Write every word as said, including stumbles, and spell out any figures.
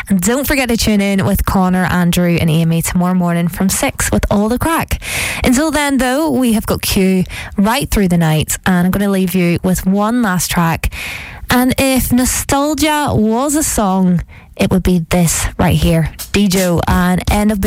And don't forget to tune in with Connor, Andrew and Amy tomorrow morning from six with all the crack. Until then, though, we have got Q right through the night, and I'm going to leave you with one last track. And if nostalgia was a song, it would be this right here. D J and End of